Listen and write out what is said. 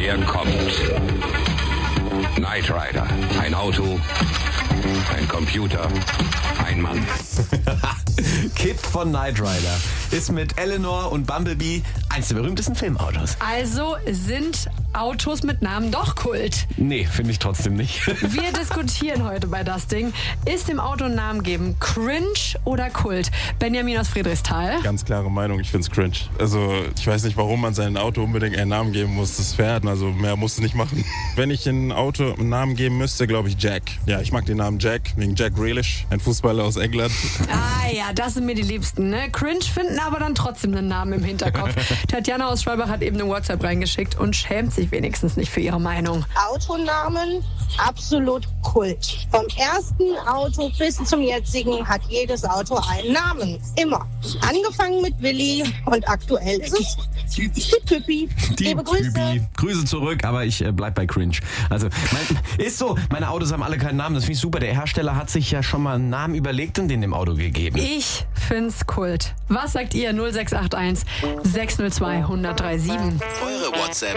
Er kommt. Knight Rider. Ein Auto, ein Computer, ein Mann. Kid von Knight Rider ist mit Eleanor und Bumblebee eins der berühmtesten Filmautos. Also sind Autos mit Namen doch Kult. Nee, finde ich trotzdem nicht. Wir diskutieren heute bei das Ding. Ist dem Auto einen Namen geben cringe oder Kult? Benjamin aus Friedrichsthal. Ganz klare Meinung, ich find's cringe. Also ich weiß nicht, warum man seinem Auto unbedingt einen Namen geben muss. Das Pferd, also mehr musst du nicht machen. Wenn ich ein Auto einen Namen geben müsste, glaube ich Jack. Ja, ich mag den Namen Jack, wegen Jack Grealish, ein Fußballer aus England. Ah ja, das sind mir die Liebsten, ne? Cringe finden aber dann trotzdem einen Namen im Hinterkopf. Tatjana aus Schwalbach hat eben eine WhatsApp reingeschickt und schämt sich wenigstens nicht für ihre Meinung. Autonamen, absolut Kult. Vom ersten Auto bis zum jetzigen hat jedes Auto einen Namen. Immer. Angefangen mit Willi und aktuell ist es die Püppi. Liebe Grüße. Püppi. Grüße zurück, aber ich bleib bei cringe. Also, ist so, meine Autos haben alle keinen Namen, das finde ich super. Der Hersteller hat sich ja schon mal einen Namen überlegt und den dem Auto gegeben. Ich find's Kult. Was sagt ihr? 0681 602 1037. Eure WhatsApp